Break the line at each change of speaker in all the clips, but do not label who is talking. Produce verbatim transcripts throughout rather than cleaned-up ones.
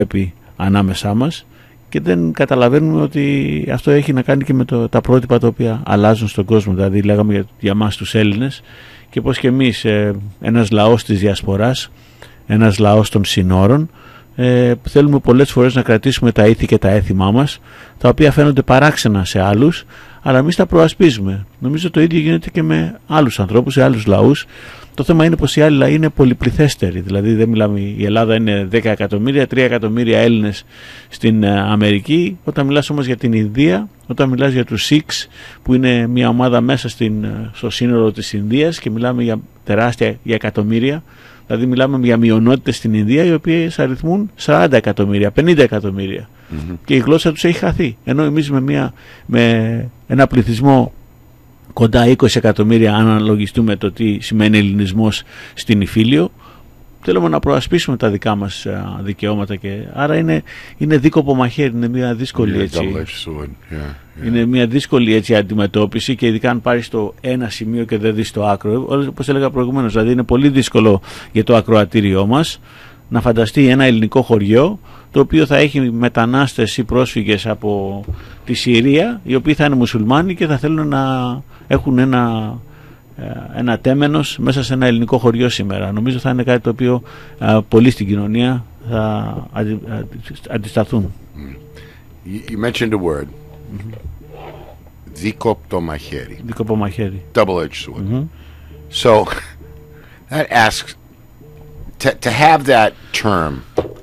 ανάμεσά μας και δεν καταλαβαίνουμε ότι αυτό έχει να κάνει και με το, τα πρότυπα τα οποία αλλάζουν στον κόσμο. Δηλαδή λέγαμε για, για μας τους Έλληνες και πως και εμείς ε, ένας λαός της διασποράς, ένας λαός των συνόρων, ε, θέλουμε πολλές φορές να κρατήσουμε τα ήθη και τα έθιμά μας, τα οποία φαίνονται παράξενα σε άλλους, αλλά εμείς τα προασπίζουμε. Νομίζω το ίδιο γίνεται και με άλλους ανθρώπους, σε άλλους λαούς. Το θέμα είναι πως οι άλλοι λαοί είναι πολυπληθέστεροι. Δηλαδή δεν μιλάμε, η Ελλάδα είναι δέκα εκατομμύρια, τρία εκατομμύρια Έλληνες στην Αμερική. Όταν μιλάς όμως για την Ινδία, όταν μιλάς για τους Sikhs, που είναι μια ομάδα μέσα στην, στο σύνολο της Ινδίας, και μιλάμε για τεράστια, για εκατομμύρια, δηλαδή μιλάμε για μειονότητες στην Ινδία οι οποίες αριθμούν σαράντα εκατομμύρια, πενήντα εκατομμύρια. Mm-hmm. Και η γλώσσα τους έχει χαθεί. Ενώ εμείς με, μια, με ένα πληθυσμό κοντά είκοσι εκατομμύρια, αν αναλογιστούμε το τι σημαίνει ελληνισμός στην Ιφίλιο, θέλουμε να προασπίσουμε τα δικά μας α, δικαιώματα, και άρα είναι, είναι δίκοπο μαχαίρι, είναι μια δύσκολη
Yeah,
έτσι,
yeah, yeah.
είναι μια δύσκολη έτσι αντιμετώπιση, και ειδικά αν πάρεις το ένα σημείο και δεν δεις το άκρο, όπως έλεγα προηγουμένως. Δηλαδή είναι πολύ δύσκολο για το ακροατήριό μας να φανταστεί ένα ελληνικό χωριό το οποίο θα έχει μετανάστες ή πρόσφυγες από τη Συρία, οι οποίοι θα είναι μουσουλμάνοι και θα θέλουν να έχουν ένα, ένα τέμενος μέσα σε ένα ελληνικό χωριό σήμερα. Νομίζω θα είναι κάτι το οποίο α, πολλοί στην κοινωνία θα αντι, αντισταθούν.
Mm. You, you mentioned a word. Mm-hmm. Δίκοπτο μαχαίρι.
Δίκοπο μαχαίρι.
Double-edged sword.
Mm-hmm.
So that asks to, to have that term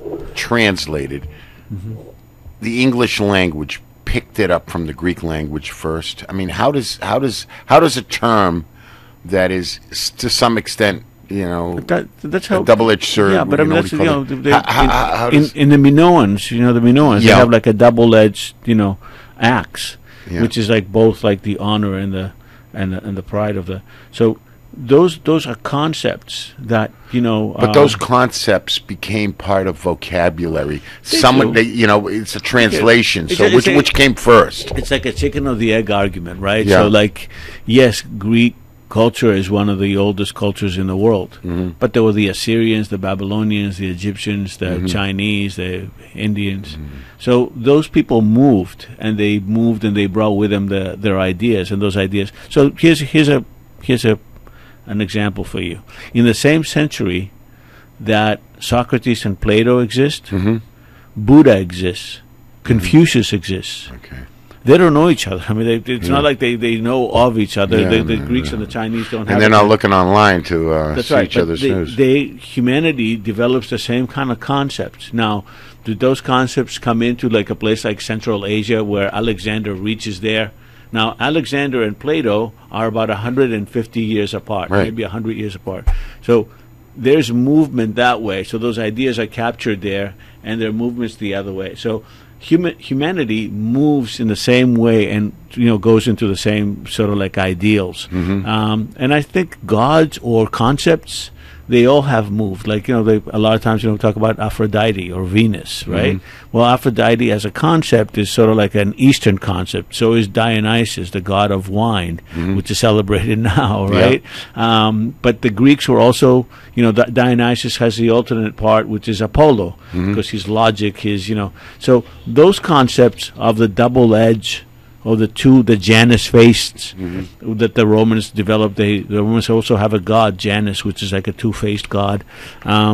translated. Mm-hmm. The English language picked it up from the Greek language first. I mean, how does how does how does a term that is to some extent, you know,
that, that's how,
a double-edged sword?
Yeah, but I mean,
know,
that's, you know, they,
how, how,
in,
how
in,
does,
in the Minoans, you know, the Minoans,
yeah.
they have like a double-edged, you know, axe,
yeah.
which is like both like the honor and the and the, and the pride of the. So those those are concepts that, you know.
But
uh,
those concepts became part of vocabulary. Someone, they, you know, it's a translation.
It's
so
a,
which
a,
which came first?
It's like a chicken or the egg argument, right?
Yeah.
So like, yes, Greek culture is one of the oldest cultures in the world, mm-hmm. but there were the Assyrians, the Babylonians, the Egyptians, the mm-hmm. Chinese, the Indians. Mm-hmm. So those people moved, and they moved, and they brought with them the, their ideas, and those ideas. So here's here's a here's a an example for you. In the same century that Socrates and Plato exist, mm-hmm. Buddha exists, Confucius mm-hmm. exists.
Okay.
They don't know each other. I mean, they, it's yeah. not like they, they know of each other.
Yeah,
the the
no,
Greeks
no.
and the Chinese don't
and
have.
And they're
it.
not looking online to uh,
That's
see
right,
each other's
they,
news.
They, humanity develops the same kind of concepts. Now, do those concepts come into like a place like Central Asia where Alexander reaches there? Now, Alexander and Plato are about one hundred fifty years apart,
right.
maybe one hundred years apart. So there's movement that way. So those ideas are captured there, and there are movements the other way. So human humanity moves in the same way, and you know goes into the same sort of like ideals. Mm-hmm. Um, and I think gods or concepts, they all have moved. Like, you know, they, a lot of times, you know, we talk about Aphrodite or Venus, right? Mm-hmm. Well, Aphrodite as a concept is sort of like an Eastern concept. So is Dionysus, the god of wine, mm-hmm. which is celebrated now, right? Yeah. Um, but the Greeks were also, you know, Di- Dionysus has the alternate part, which is Apollo, mm-hmm. because his logic, his, you know. So those concepts of the double edge, or the two, the Janus faced, mm-hmm. that the Romans developed. They, the Romans also have a god, Janus, which is like a two-faced god. Um,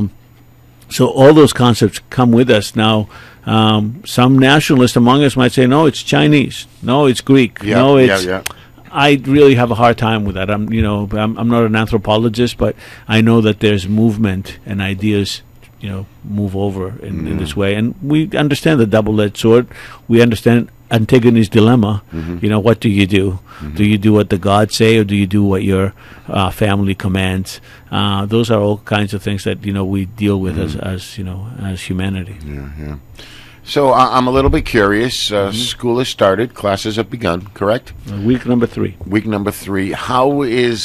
so all those concepts come with us now. Um, some nationalists among us might say, no, it's Chinese. No, it's Greek.
Yeah,
no, it's...
Yeah, yeah.
I really have a hard time with that. I'm, you know, I'm, I'm not an anthropologist, but I know that there's movement and ideas, you know, move over in, mm. in this way. And we understand the double-edged sword. We understand Antigone's dilemma. Mm-hmm. You know, what do you do? Mm-hmm. Do you do what the gods say, or do you do what your uh, family commands? Uh, those are all kinds of things that, you know, we deal with mm-hmm. as, as, you know, as humanity.
Yeah, yeah. So uh, I'm a little bit curious. Uh, mm-hmm. School has started. Classes have begun, correct?
Uh, week number three.
Week number three. How is,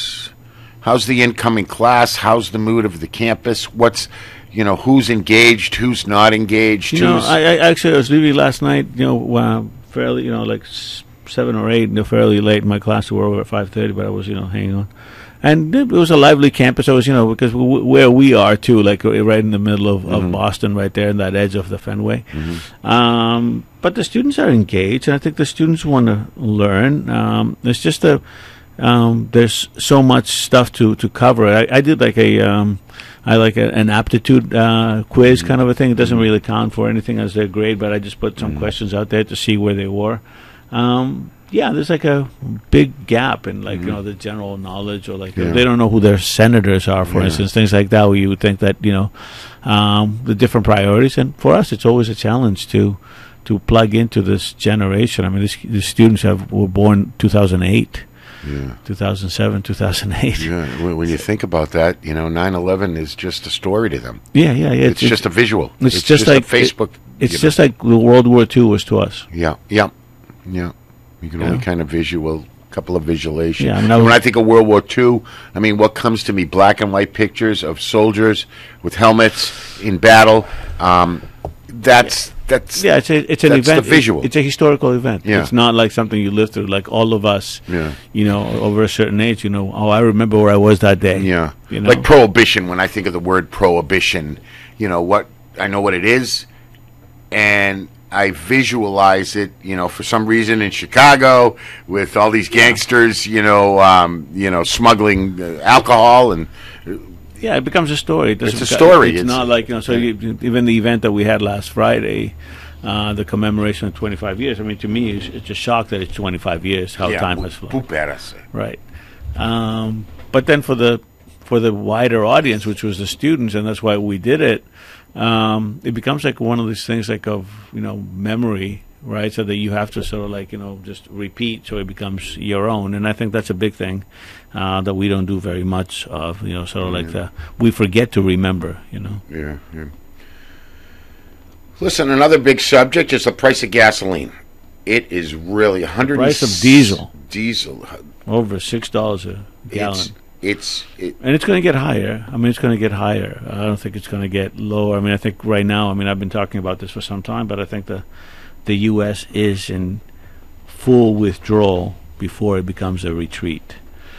how's the incoming class? How's the mood of the campus? What's, you know, who's engaged, who's not engaged?
You know, I, I actually I was leaving last night, you know, uh, fairly, you know, like s- seven or eight, you know, fairly late in my class. We were over at five thirty, but I was, you know, hanging on. and it was a lively campus. It was, you know, because w- where we are too, like right in the middle of,
Mm-hmm.
of Boston, right there in that edge of the Fenway.
Mm-hmm.
Um, but the students are engaged, and I think the students want to learn. Um, it's just a um, there's so much stuff to to cover. I, I did like a um, I like a, an aptitude uh, quiz
Mm-hmm.
kind of a thing. It doesn't really count for anything as their grade, but I just put some
Mm-hmm.
questions out there to see where they were. Um, yeah, there's like a big gap in like,
Mm-hmm.
you know, the general knowledge, or like
Yeah.
they don't know who their senators are, for
Yeah.
instance, things like that, where you would think that, you know, um, the different priorities. And for us, it's always a challenge to to plug into this generation. I mean, this, the students have were born two thousand eight,
Yeah.
two thousand seven, two thousand eight.
Yeah. When, when you think about that, you know, nine eleven is just a story to them.
Yeah, yeah, yeah.
It's, just a visual.
it's just like-
a Facebook.
It's
you know.
just like the World War Two was to us.
Yeah, yeah, yeah. You can only
Yeah.
kind of visual, couple of visualization.
Yeah, I mean, I
when
was-
I think of World War Two, I mean, what comes to me? Black and white pictures of soldiers with helmets in battle. Um, that's that's
Yeah, it's a, it's an
That's the
event.
visual.
It- it's a historical event.
Yeah.
It's not like something you live through. Like all of us,
Yeah.
you know, over a certain age, you know, oh, I remember where I was that day.
yeah,
You know?
like prohibition. When I think of the word prohibition, you know what I know what it is, and I visualize it. You know, for some reason in Chicago with all these gangsters, you know, um, you know, smuggling uh, alcohol and.
Yeah, it becomes a story. It doesn't
It's a
beca-
story.
It's,
It's-
not like, you know, so you, even the event that we had last Friday, uh, the commemoration of twenty-five years, I mean, to me, it's, it's a shock that it's twenty-five years, how
yeah,
time
boop,
has flown.
boop at us.
Right. Um, but then for the for the wider audience, which was the students, and that's why we did it, um, it becomes like one of these things like of, you know, memory, right? So that you have to sort of like, you know, just repeat so it becomes your own. And I think that's a big thing uh, that we don't do very much of, you know, sort of like the, we forget to remember, you know.
Yeah, yeah. Listen, another big subject is the price of gasoline. It is really a hundred.
Price of diesel.
Diesel.
Over six dollars a gallon.
It's it's it,
And it's going to get higher. I mean, it's going to get higher. I don't think it's going to get lower. I mean, I think right now, I mean, I've been talking about this for some time, but I think the the U S is in full withdrawal before it becomes a retreat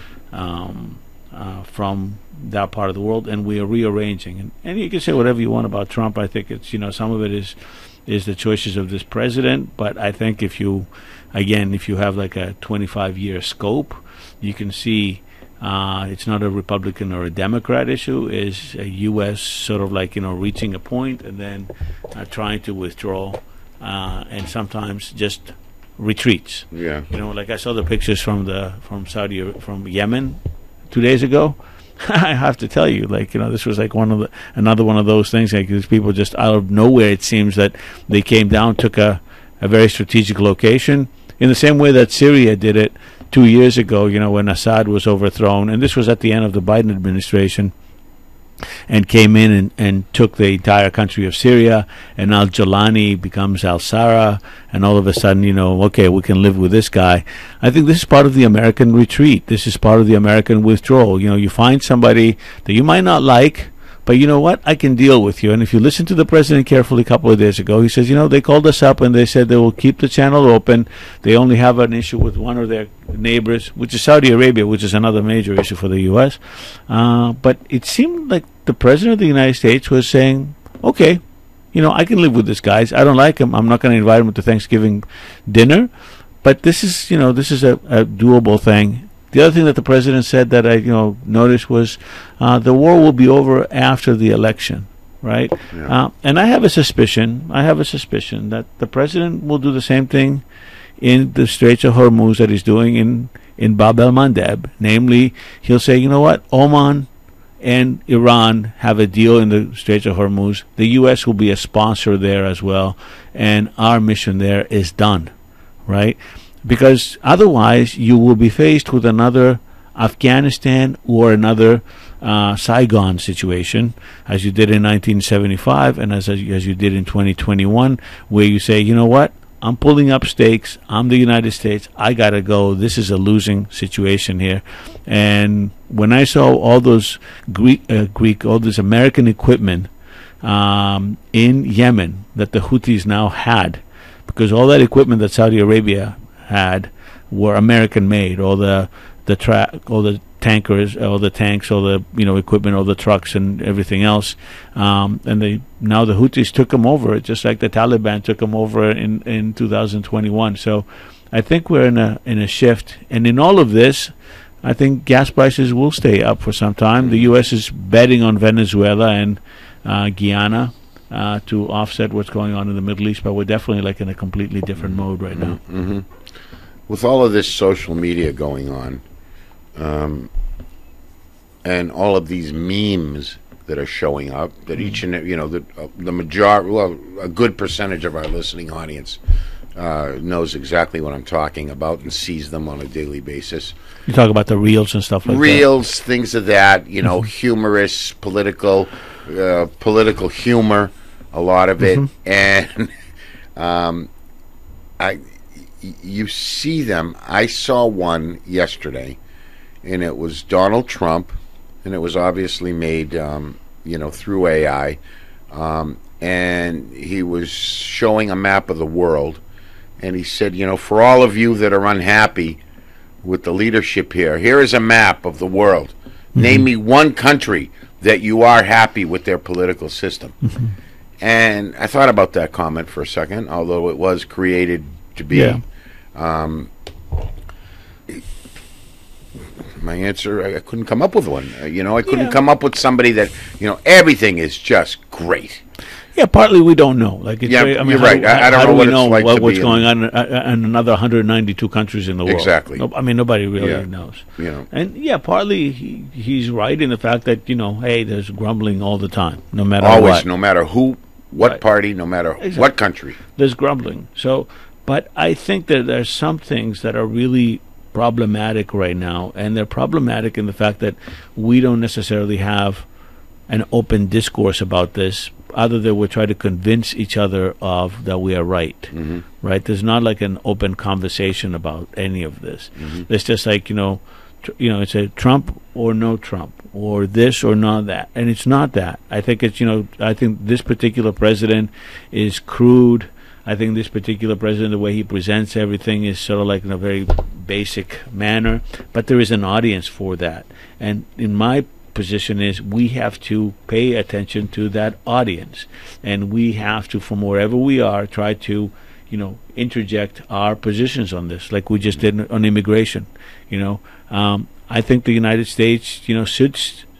um, uh, from that part of the world, and we are rearranging. And, and you can say whatever you want about Trump. I think it's, you know, some of it is is the choices of this president, but I think if you, again, if you have like a twenty-five year scope, you can see uh, it's not a Republican or a Democrat issue, is a U S sort of like, you know, reaching a point and then uh, trying to withdraw, uh, and sometimes just retreats.
yeah.
You know, like I saw the pictures from the from Saudi from Yemen two days ago. I have to tell you, like, you know, this was like one of the another one of those things. Like these people just out of nowhere, it seems that they came down, took a a very strategic location in the same way that Syria did it two years ago. You know, when Assad was overthrown, and this was at the end of the Biden administration. And came in and, and took the entire country of Syria, and Al Jalani becomes Al Sara, and all of a sudden, you know, okay, we can live with this guy. I think this is part of the American retreat. This is part of the American withdrawal. You know, you find somebody that you might not like, but you know what? I can deal with you. And if you listen to the president carefully a couple of days ago, he says, you know, they called us up and they said they will keep the channel open. They only have an issue with one of their neighbors, which is Saudi Arabia, which is another major issue for the U S. Uh, but it seemed like the president of the United States was saying, okay, you know, I can live with this guy. I don't like him. I'm not going to invite him to Thanksgiving dinner. But this is, you know, this is a, a doable thing. The other thing that the president said that I, you know, noticed was uh, the war will be over after the election, right?
Yeah.
Uh, and I have a suspicion, I have a suspicion that the president will do the same thing in the Straits of Hormuz that he's doing in, in Bab el-Mandeb. Namely, he'll say, you know what, Oman and Iran have a deal in the Straits of Hormuz. The U S will be a sponsor there as well, and our mission there is done, right? Because otherwise you will be faced with another Afghanistan or another uh, Saigon situation, as you did in nineteen seventy-five and as, as you did in twenty twenty-one, where you say, you know what, I'm pulling up stakes, I'm the United States, I gotta go, this is a losing situation here. And when I saw all those Greek, uh, Greek all this American equipment um, in Yemen that the Houthis now had, because all that equipment that Saudi Arabia had were American made. All the the track, all the tankers, all the tanks, all the you know equipment, all the trucks, and everything else. Um, and they now the Houthis took them over, just like the Taliban took them over in in two thousand twenty-one. So I think we're in a in a shift, and in all of this, I think gas prices will stay up for some time. The U S is betting on Venezuela and uh, Guyana uh, to offset what's going on in the Middle East, but we're definitely like in a completely different mode right now.
Mm-hmm. With all of this social media going on, um, and all of these memes that are showing up, that mm-hmm. each and you know the uh, the majority, well, a good percentage of our listening audience uh, knows exactly what I'm talking about and sees them on a daily basis.
You talk about the reels and stuff like
reels,
that.
Reels, things of that, you know, mm-hmm. humorous, political, uh, political humor, a lot of it, mm-hmm. and um, I, y- you see them. I saw one yesterday, and it was Donald Trump, and it was obviously made, um, you know, through A I, um, and he was showing a map of the world, and he said, you know, for all of you that are unhappy with the leadership here, here is a map of the world. Mm-hmm. Name me one country that you are happy with their political system. Mm-hmm. And I thought about that comment for a second, although it was created to be.
Yeah.
Um, my answer, I, I couldn't come up with one. Uh, you know, I couldn't yeah. come up with somebody that, you know, everything is just great.
Yeah, partly we don't know. Like, it's
yeah,
very, I mean,
you're
how,
right. I, I don't
how
know
do
what
we
it's
know
like
what,
to
what's
be
going
in,
on in, in another one hundred ninety-two countries in the world.
Exactly.
No, I mean, nobody really
yeah.
knows.
You know.
And yeah, partly he, he's right in the fact that, you know, hey, there's grumbling all the time, no matter
Always,
what.
no matter who, what
right.
party, no matter exactly. what country.
There's grumbling. So, but I think that there's some things that are really problematic right now, and they're problematic in the fact that we don't necessarily have an open discourse about this, other than we're trying to convince each other of that we are right.
Mm-hmm.
Right? There's not like an open conversation about any of this.
Mm-hmm.
It's just like, you know, tr- you know, it's a Trump or no Trump, or this or not that, and it's not that. I think it's, you know, I think this particular president is crude. I think this particular president, the way he presents everything is sort of like in a very basic manner, but there is an audience for that. And in my position is we have to pay attention to that audience, and we have to, from wherever we are, try to, you know, interject our positions on this, like we just did on immigration. You know, um, I think the United States, you know, should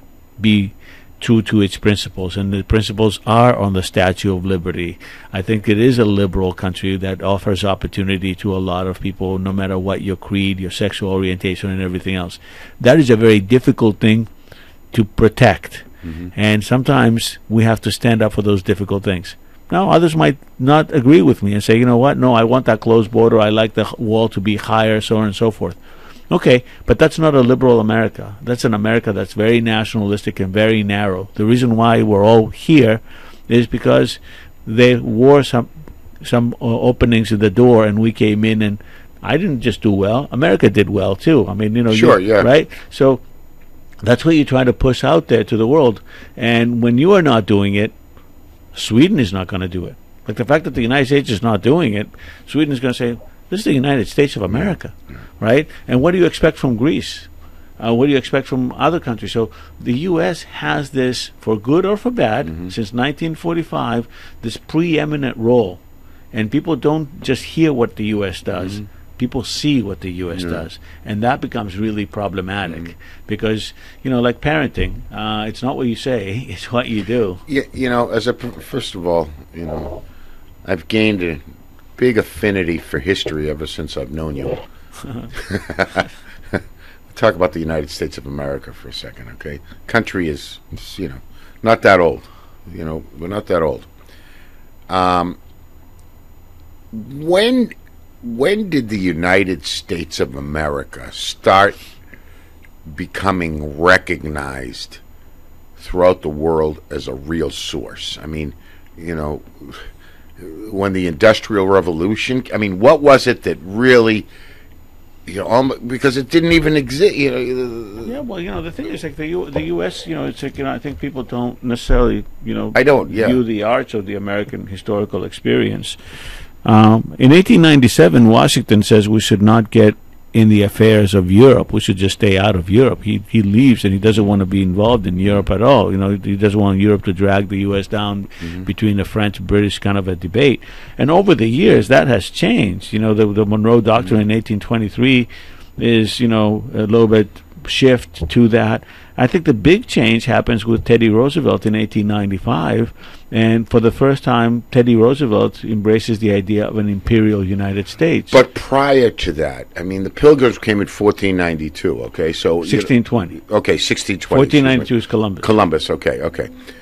be true to its principles, and the principles are on the Statue of Liberty. I think it is a liberal country that offers opportunity to a lot of people, no matter what your creed, your sexual orientation, and everything else. That is a very difficult thing to protect, mm-hmm. and sometimes we have to stand up for those difficult things. Now, others might not agree with me and say, you know what, no, I want that closed border, I like the wall to be higher, so on and so forth. Okay, but that's not a liberal America. That's an America that's very nationalistic and very narrow. The reason why we're all here is because there were some some uh, openings in the door, and we came in, and I didn't just do well. America did well too. I mean, you know,
sure,
you,
yeah,
right. So that's what you try to push out there to the world. And when you are not doing it, Sweden is not going to do it. Like the fact that the United States is not doing it, Sweden is going to say, this is the United States of America, yeah. right? And what do you expect from Greece? Uh, what do you expect from other countries? So the U S has this, for good or for bad, mm-hmm. since nineteen forty-five, this preeminent role. And people don't just hear what the U S does. Mm-hmm. People see what the U S yeah. does. And that becomes really problematic. Mm-hmm. Because, you know, like parenting, uh, it's not what you say, it's what you do.
Yeah, you know, as a, first of all, you know, I've gained a big affinity for history ever since I've known you. Talk about the United States of America for a second, okay? Country is, you know, not that old. You know, we're not that old. Um, when when did the United States of America start becoming recognized throughout the world as a real source? I mean, you know, when the Industrial Revolution, I mean, what was it that really, you know, almost, because it didn't even exist, you know.
Yeah, well, you know, the thing is, like, the U, the U S, you know, it's like, you know, I think people don't necessarily, you know,
I don't, yeah.
view the arts of the American historical experience. Um, in eighteen ninety-seven, Washington says we should not get in the affairs of Europe. We should just stay out of Europe. He he leaves and he doesn't want to be involved in Europe at all. You know, he doesn't want Europe to drag the U S down mm-hmm. between the French-British kind of a debate. And over the years, that has changed. You know, the, the Monroe Doctrine mm-hmm. in eighteen twenty-three is, you know, a little bit shift to that. I think the big change happens with Teddy Roosevelt in eighteen ninety-five, and for the first time, Teddy Roosevelt embraces the idea of an imperial United States.
But prior to that, I mean, the Pilgrims came in fourteen ninety-two, okay? So
sixteen twenty.
You know, okay, sixteen twenty.
fourteen ninety-two is Columbus.
Columbus, okay, okay.